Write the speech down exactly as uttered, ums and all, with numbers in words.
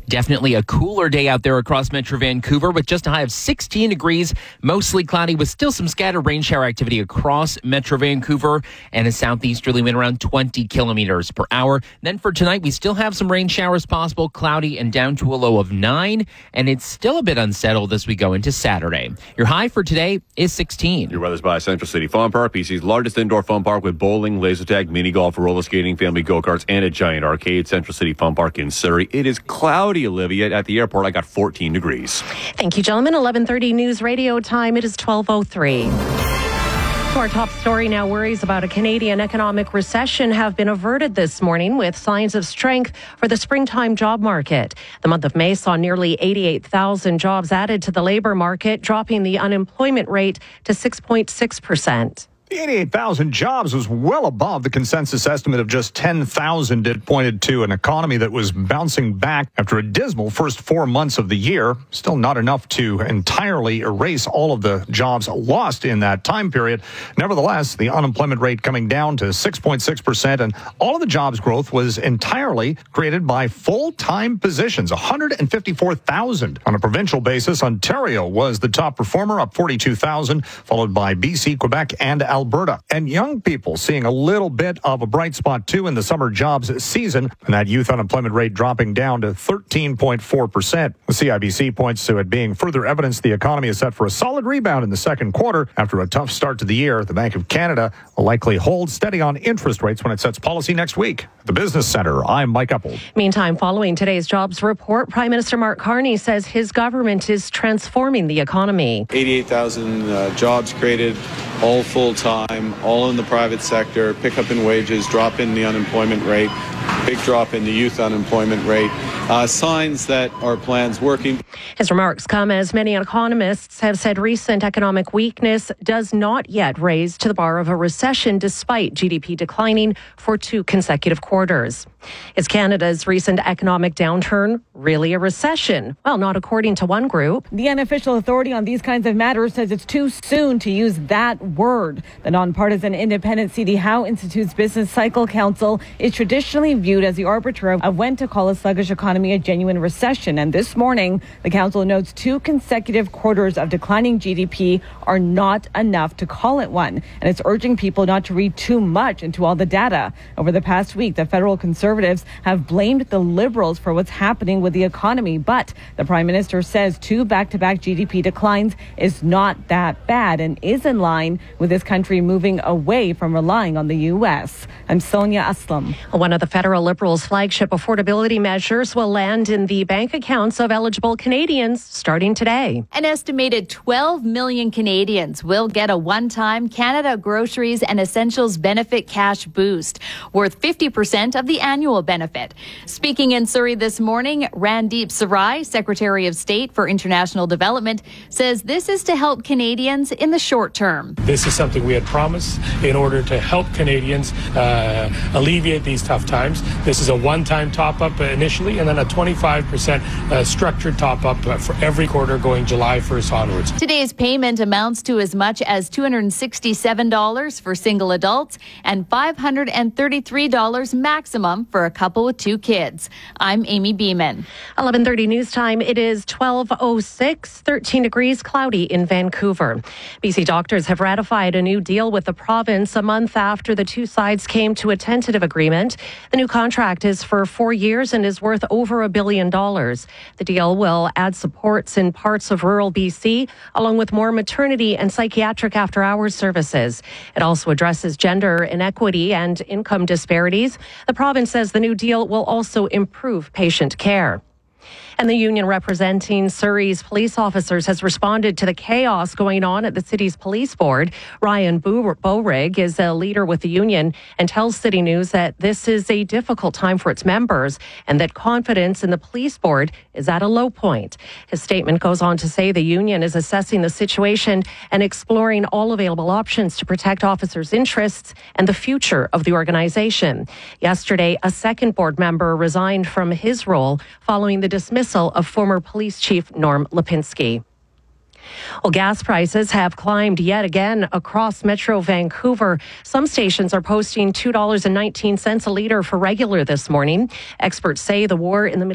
Definitely a cooler day out there across Metro Vancouver with just a high of sixteen degrees, mostly cloudy with still some scattered rain shower activity across Metro Vancouver and a southeasterly wind around twenty kilometers per hour. Then for tonight, we still have some rain showers possible, cloudy and down to a low of nine, and it's still a bit unsettled as we go into Saturday. Your high for today is sixteen. Your weather's by Central City Fun Park, B C's largest indoor fun park with bowling, laser tag, mini golf, roller skating, family go-karts, and a giant arcade. Central City Fun Park in Surrey. It is cloudy, Olivia. At the airport, I got fourteen degrees. Thank you, gentlemen. eleven thirty News Radio time. It is twelve oh three. To our top story now, worries about a Canadian economic recession have been averted this morning with signs of strength for the springtime job market. The month of May saw nearly eighty-eight thousand jobs added to the labor market, dropping the unemployment rate to six point six percent. The eighty-eight thousand jobs was well above the consensus estimate of just ten thousand. It pointed to an economy that was bouncing back after a dismal first four months of the year. Still not enough to entirely erase all of the jobs lost in that time period. Nevertheless, the unemployment rate coming down to six point six percent, and all of the jobs growth was entirely created by full-time positions, one hundred fifty-four thousand. On a provincial basis, Ontario was the top performer, up forty-two thousand, followed by B C, Quebec, and Alberta. And young people seeing a little bit of a bright spot too in the summer jobs season, and that youth unemployment rate dropping down to thirteen point four percent. The C I B C points to it being further evidence the economy is set for a solid rebound in the second quarter. After a tough start to the year, the Bank of Canada will likely hold steady on interest rates when it sets policy next week. At the Business Center, I'm Mike Uppold. Meantime, following today's jobs report, Prime Minister Mark Carney says his government is transforming the economy. eighty-eight thousand uh, jobs created, all full-time, all in the private sector, pickup in wages, drop in the unemployment rate, big drop in the youth unemployment rate, uh, signs that our plan's working. His remarks come as many economists have said recent economic weakness does not yet raise to the bar of a recession despite G D P declining for two consecutive quarters. Is Canada's recent economic downturn really a recession? Well, not according to one group. The unofficial authority on these kinds of matters says it's too soon to use that word. The nonpartisan independent C D Howe Institute's Business Cycle Council is traditionally viewed as the arbiter of when to call a sluggish economy a genuine recession. And this morning, the council notes two consecutive quarters of declining G D P are not enough to call it one. And it's urging people not to read too much into all the data. Over the past week, the federal Conservatives have blamed the Liberals for what's happening with the economy. But the Prime Minister says two back-to-back G D P declines is not that bad and is in line with this country moving away from relying on the U S. I'm Sonia Aslam. One of the federal Liberals' flagship affordability measures will land in the bank accounts of eligible Canadians starting today. An estimated twelve million Canadians will get a one-time Canada Groceries and Essentials Benefit cash boost, worth fifty percent of the annual benefit. Speaking in Surrey this morning, Randeep Sarai, Secretary of State for International Development, says this is to help Canadians in the short term. This is something we had promised in order to help Canadians uh, alleviate these tough times. This is a one-time top-up initially, and then a twenty-five percent uh, structured top-up for every quarter going July first onwards. Today's payment amounts to as much as two hundred sixty-seven dollars for single adults and five hundred thirty-three dollars maximum for a couple with two kids. I'm Amy Beeman. eleven thirty news time. It is twelve oh six, thirteen degrees, cloudy in Vancouver. B C doctors have ratified a new deal with the province a month after the two sides came to a tentative agreement. The new contract is for four years and is worth over a billion dollars. The deal will add supports in parts of rural B C, along with more maternity and psychiatric after-hours services. It also addresses gender inequity and income disparities. The province says the new deal will also improve patient care. And the union representing Surrey's police officers has responded to the chaos going on at the city's police board. Ryan Bowrig is a leader with the union and tells City News that this is a difficult time for its members and that confidence in the police board is at a low point. His statement goes on to say the union is assessing the situation and exploring all available options to protect officers' interests and the future of the organization. Yesterday, a second board member resigned from his role following the dismissal of former police chief Norm Lipinski. Well, gas prices have climbed yet again across Metro Vancouver. Some stations are posting two dollars and nineteen cents a litre for regular this morning. Experts say the war in the Middle